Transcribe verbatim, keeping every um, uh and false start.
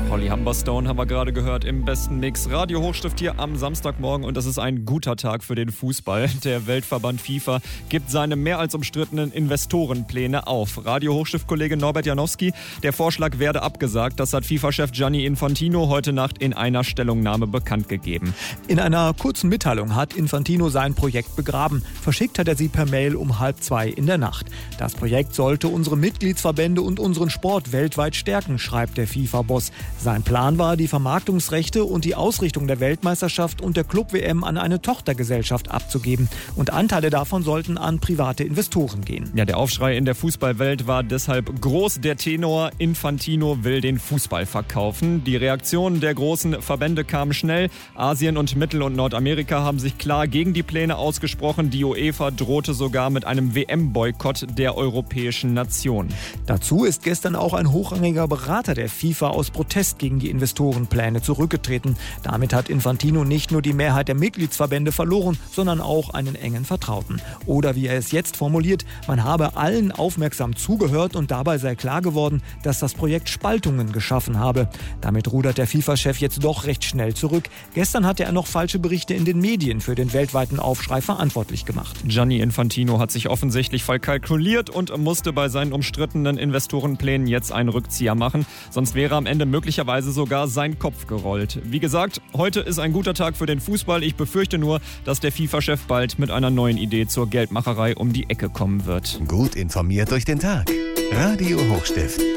Holly Humberstone haben wir gerade gehört im besten Mix. Radio Hochstift hier am Samstagmorgen und das ist ein guter Tag für den Fußball. Der Weltverband FIFA gibt seine mehr als umstrittenen Investorenpläne auf. Radio Hochstift-Kollege Norbert Janowski, der Vorschlag werde abgesagt. Das hat FIFA-Chef Gianni Infantino heute Nacht in einer Stellungnahme bekannt gegeben. In einer kurzen Mitteilung hat Infantino sein Projekt begraben. Verschickt hat er sie per Mail um halb zwei in der Nacht. Das Projekt sollte unsere Mitgliedsverbände und unseren Sport weltweit stärken, schreibt der FIFA-Boss. Sein Plan war, die Vermarktungsrechte und die Ausrichtung der Weltmeisterschaft und der Club-W M an eine Tochtergesellschaft abzugeben. Und Anteile davon sollten an private Investoren gehen. Ja, der Aufschrei in der Fußballwelt war deshalb groß. Der Tenor Infantino will den Fußball verkaufen. Die Reaktionen der großen Verbände kamen schnell. Asien und Mittel- und Nordamerika haben sich klar gegen die Pläne ausgesprochen. Die UEFA drohte sogar mit einem W M-Boykott der europäischen Nationen. Dazu ist gestern auch ein hochrangiger Berater der FIFA aus Protest gegen die Investorenpläne zurückgetreten. Damit hat Infantino nicht nur die Mehrheit der Mitgliedsverbände verloren, sondern auch einen engen Vertrauten. Oder wie er es jetzt formuliert, man habe allen aufmerksam zugehört und dabei sei klar geworden, dass das Projekt Spaltungen geschaffen habe. Damit rudert der FIFA-Chef jetzt doch recht schnell zurück. Gestern hatte er noch falsche Berichte in den Medien für den weltweiten Aufschrei verantwortlich gemacht. Gianni Infantino hat sich offensichtlich verkalkuliert und musste bei seinen umstrittenen Investorenplänen jetzt einen Rückzieher machen. Sonst wäre am Ende möglicherweise sogar sein Kopf gerollt. Wie gesagt, heute ist ein guter Tag für den Fußball. Ich befürchte nur, dass der FIFA-Chef bald mit einer neuen Idee zur Geldmacherei um die Ecke kommen wird. Gut informiert durch den Tag. Radio Hochstift.